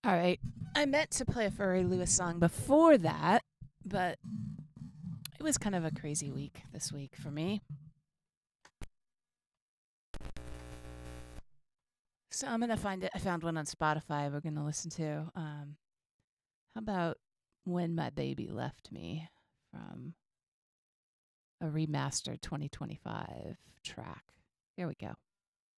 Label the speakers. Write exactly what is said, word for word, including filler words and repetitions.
Speaker 1: All right. I meant to play a Furry Lewis song before that, but it was kind of a crazy week this week for me. So I'm gonna find it. I found one on Spotify. We're gonna listen to. Um, how about "When My Baby Left Me" from a remastered twenty twenty-five track? Here we go.